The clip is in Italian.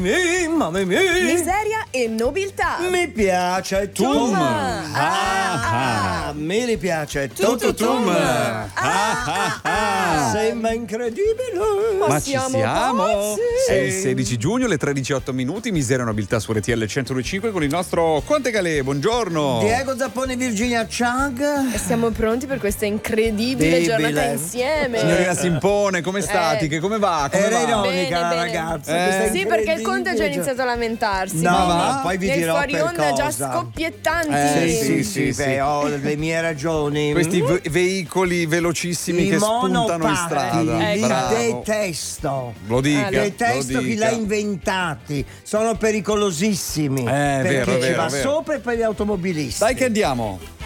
Miseria e nobiltà. Mi piace Tum. mi piace tutto tum. Sembra incredibile. Ma ci siamo siamo! pazzi. È il 16 giugno, le 13:08 minuti. Miseria e nobiltà su RTL 105 con il nostro Conte Galè. Buongiorno. Diego Zapponi, Virginia Chang. E siamo pronti per questa incredibile giornata insieme. Signorina Simpone, come stati? Che come va? Come Era va? ironica la Bene. ragazza. Sì, perché il Conte ha già iniziato a lamentarsi. No, quindi ma poi vi nel dirò fuori per onda già cosa. scoppiettanti. Sì. Beh, ho le mie ragioni. Questi veicoli velocissimi I che spuntano in monopatti, strada. li Bravo. detesto. Lo dica. Detesto lo chi dica. l'ha inventati. Sono pericolosissimi. È perché vero, ci va vero. sopra e per gli automobilisti. Dai che andiamo.